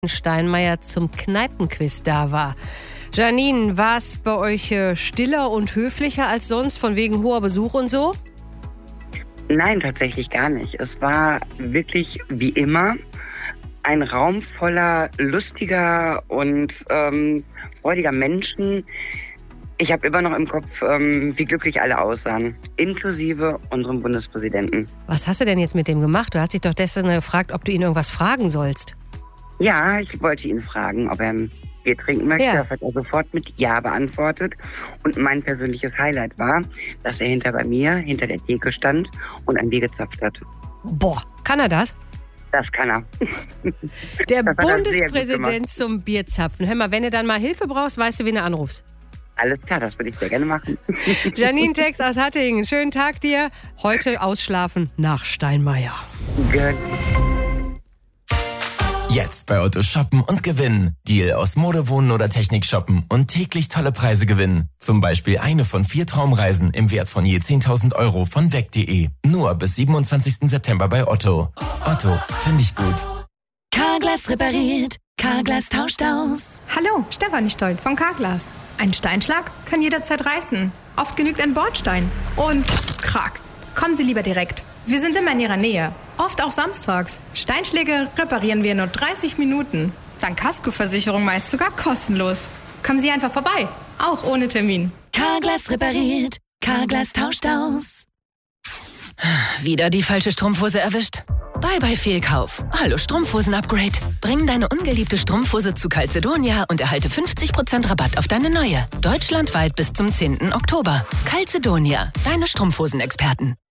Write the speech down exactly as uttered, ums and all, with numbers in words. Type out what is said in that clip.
Steinmeier zum Kneipenquiz da war. Janine, war es bei euch äh, stiller und höflicher als sonst, von wegen hoher Besuch und so? Nein, tatsächlich gar nicht. Es war wirklich wie immer ein Raum voller lustiger und ähm, freudiger Menschen. Ich habe immer noch im Kopf, ähm, wie glücklich alle aussahen, inklusive unserem Bundespräsidenten. Was hast du denn jetzt mit dem gemacht? Du hast dich doch gestern gefragt, ob du ihn irgendwas fragen sollst. Ja, ich wollte ihn fragen, ob er ein Bier trinken möchte. Ja. Das hat er sofort mit Ja beantwortet. Und mein persönliches Highlight war, dass er hinter bei mir, hinter der Theke stand und ein Bier gezapft hat. Boah, kann er das? Das kann er. Der Das hat er sehr gut Bundespräsident gemacht. zum Bierzapfen. Hör mal, wenn du dann mal Hilfe brauchst, weißt du, wen du anrufst. Alles klar, das würde ich sehr gerne machen. Janine Tex aus Hattingen, schönen Tag dir. Heute ausschlafen nach Steinmeier. Good. Jetzt bei Otto shoppen und gewinnen. Deal aus Mode, Wohnen oder Technik shoppen und täglich tolle Preise gewinnen. Zum Beispiel eine von vier Traumreisen im Wert von je zehntausend Euro von weg punkt de. Nur bis siebenundzwanzigsten September bei Otto. Otto, finde ich gut. Carglass repariert, Carglass tauscht aus. Hallo, Stefanie Stolt von Carglass. Ein Steinschlag kann jederzeit reißen. Oft genügt ein Bordstein. Und krack. Kommen Sie lieber direkt. Wir sind immer in Ihrer Nähe. Oft auch samstags. Steinschläge reparieren wir in nur dreißig Minuten. Dank Kaskoversicherung meist sogar kostenlos. Kommen Sie einfach vorbei. Auch ohne Termin. Carglass repariert, Carglass tauscht aus. Wieder die falsche Strumpfhose erwischt? Bye bye Fehlkauf. Hallo Strumpfhosen-Upgrade. Bring deine ungeliebte Strumpfhose zu Calzedonia und erhalte fünfzig Prozent Rabatt auf deine neue. Deutschlandweit bis zum zehnten Oktober. Calzedonia, deine Strumpfhosenexperten.